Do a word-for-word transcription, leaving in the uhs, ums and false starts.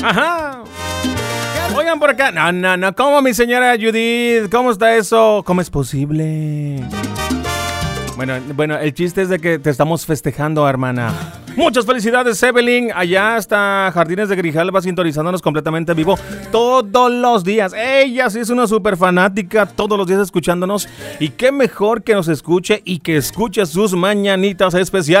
Ajá. Oigan por acá. No, no, no. ¿Cómo, mi señora Judith? ¿Cómo está eso? ¿Cómo es posible? Bueno, bueno, el chiste es de que te estamos festejando, hermana. Muchas felicidades, Evelyn. Allá hasta Jardines de Grijalba, sintonizándonos completamente vivo todos los días. Ella sí es una súper fanática, todos los días escuchándonos. Y qué mejor que nos escuche y que escuche sus mañanitas especiales.